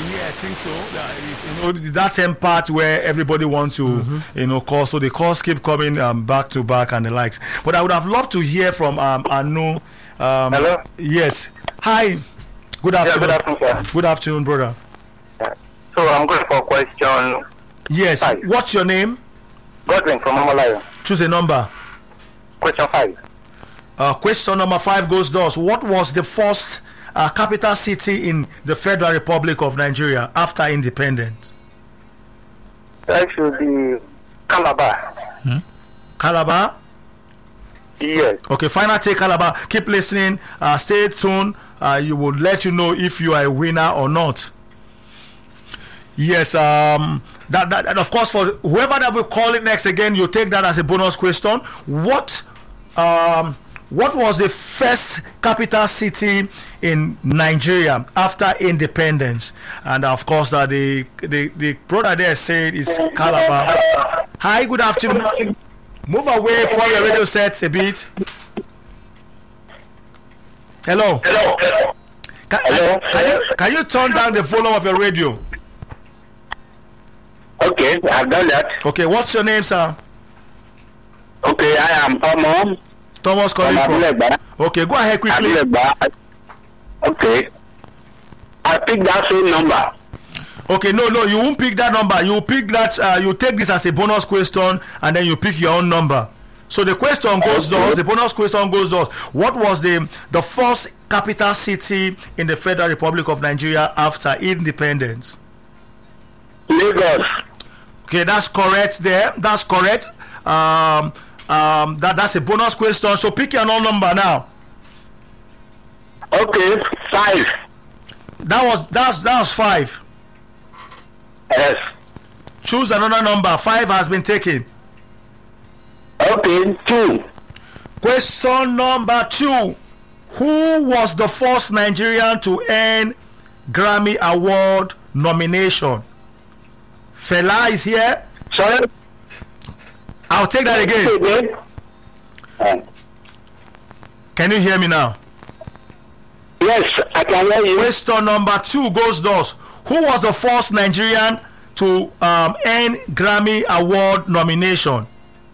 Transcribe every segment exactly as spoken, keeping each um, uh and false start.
Yeah, I think so. Yeah, it's, you know, that same part where everybody wants to, mm-hmm. you know, call. So the calls keep coming um, back to back and the likes. But I would have loved to hear from um, Anu. Um, Hello? Yes. Hi. Good afternoon. Yeah, good afternoon, sir. Good afternoon, brother. Yeah. So I'm going for question. Yes. Five. What's your name? Godwin from Amalayo. Choose a number. Question five. Uh, question number five goes thus. What was the first uh, capital city in the Federal Republic of Nigeria after independence? That should be Calabar. Hmm? Calabar? Yes. Okay, final take, Calabar. Keep listening. Uh, stay tuned. Uh, you will let you know if you are a winner or not. Yes, um, that, that, and of course, for whoever that will call it next again, you take that as a bonus question. What, um, what was the first capital city in Nigeria after independence? And of course, uh, the, the the brother there said is Calabar. Hi, good afternoon. Move away from your radio sets a bit. Hello. Hello. Can, Hello. Can, you, can you turn down the volume of your radio? Okay, I've done that. Okay, what's your name, sir? Okay, I am Thomas. Thomas calling from. Okay, go ahead quickly. Okay. I pick that same number. Okay, no, no, you won't pick that number. You pick that. Uh, you take this as a bonus question, and then you pick your own number. So the question goes okay. thus. The bonus question goes thus. What was the the first capital city in the Federal Republic of Nigeria after independence? Lagos. Okay, that's correct. There, that's correct. Um, um, that that's a bonus question. So pick your own number now. Okay, five. That was that's that was five. Yes. Choose another number. Five has been taken. Okay, two. Question number two. Who was the first Nigerian to earn Grammy Award nomination? Fela is here. Sorry? I'll take that again. Uh, Can you hear me now? yes, I can hear you. Question number two goes thus. Who was the first Nigerian to um, earn Grammy Award nomination?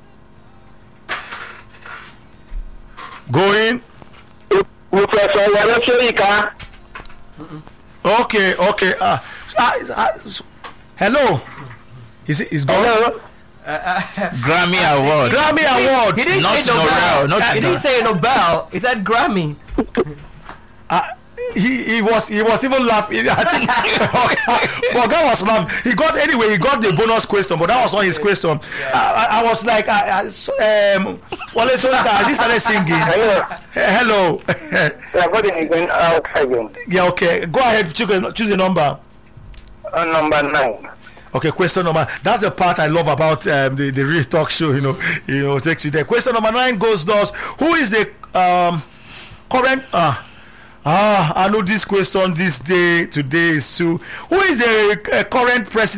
Going. Professor Walesoyika. Okay, okay. Uh, uh, uh, hello. Is it is going? Hello. Grammy Award. Grammy Award. He didn't Not say Nobel. Nobel, not Uh, he didn't Nobel. say Nobel. He said Grammy. Uh, he he was he was even laughing. I think but God was laughing. He got anyway. He got the bonus question, but that was not his question. Yeah. I, I, I was like, I, I, so, um, Wale Soyinka, I just started singing. Hello. Eh, hello. Yeah, what is going outside again? Yeah, okay. Go ahead. Choose a, choose a number. Uh, number nine. Okay, question number. That's the part I love about um, the the real talk show. You know, you know, takes you there. Question number nine goes thus: who is the um current? Ah, ah, I know this question. This day today is too. Who is the uh, current president?